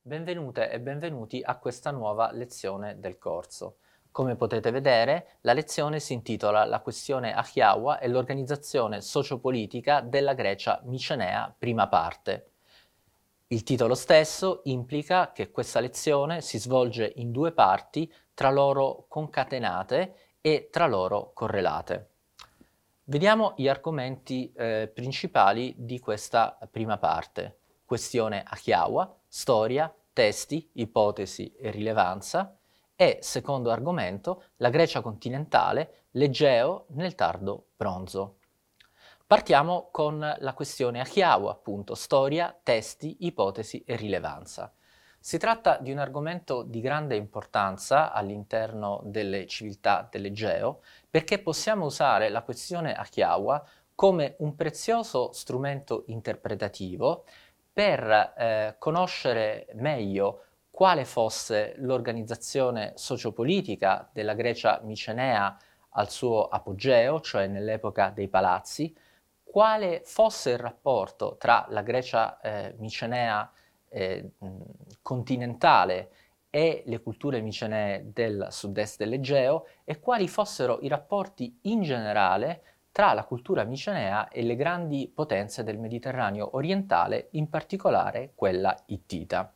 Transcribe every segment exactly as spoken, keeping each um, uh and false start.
Benvenute e benvenuti a questa nuova lezione del corso. Come potete vedere, la lezione si intitola La questione Achiaua e l'organizzazione sociopolitica della Grecia micenea, prima parte. Il titolo stesso implica che questa lezione si svolge in due parti tra loro concatenate e tra loro correlate. Vediamo gli argomenti eh, principali di questa prima parte. Questione Achiaua, storia, testi, ipotesi e rilevanza, e secondo argomento la Grecia continentale, l'Egeo nel tardo bronzo. Partiamo con la questione Achiaua, appunto, storia, testi, ipotesi e rilevanza. Si tratta di un argomento di grande importanza all'interno delle civiltà dell'Egeo, perché possiamo usare la questione Achiaua come un prezioso strumento interpretativo per eh, conoscere meglio quale fosse l'organizzazione sociopolitica della Grecia micenea al suo apogeo, cioè nell'epoca dei palazzi, quale fosse il rapporto tra la Grecia eh, micenea eh, continentale e le culture micenee del sud-est dell'Egeo e quali fossero i rapporti in generale tra la cultura micenea e le grandi potenze del Mediterraneo orientale, in particolare quella ittita.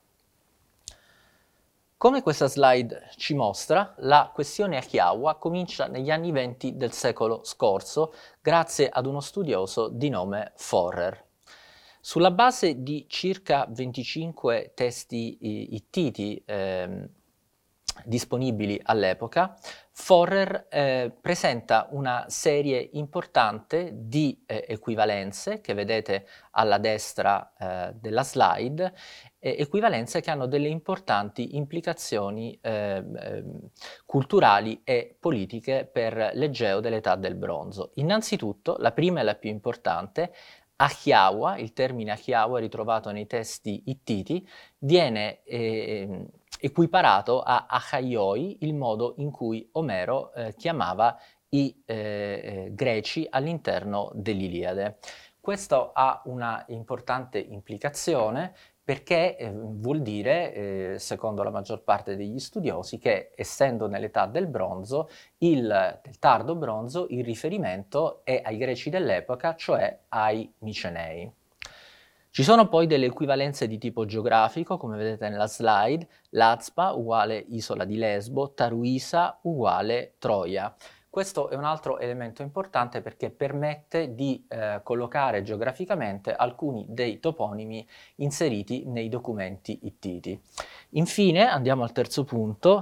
Come questa slide ci mostra, la questione Achiaua comincia negli anni venti del secolo scorso grazie ad uno studioso di nome Forer. Sulla base di circa venticinque testi ittiti eh, disponibili all'epoca, Forer eh, presenta una serie importante di eh, equivalenze che vedete alla destra eh, della slide, eh, equivalenze che hanno delle importanti implicazioni eh, eh, culturali e politiche per l'Egeo dell'età del bronzo. Innanzitutto, la prima e la più importante, Achiaua, il termine Achiaua ritrovato nei testi ittiti, viene eh, equiparato a Achaioi, il modo in cui Omero eh, chiamava i eh, greci all'interno dell'Iliade. Questo ha una importante implicazione perché eh, vuol dire, eh, secondo la maggior parte degli studiosi, che essendo nell'età del bronzo, il, del tardo bronzo, il riferimento è ai greci dell'epoca, cioè ai micenei. Ci sono poi delle equivalenze di tipo geografico, come vedete nella slide, Lazpa uguale isola di Lesbo, Taruisa uguale Troia. Questo è un altro elemento importante perché permette di eh, collocare geograficamente alcuni dei toponimi inseriti nei documenti ittiti. Infine, andiamo al terzo punto,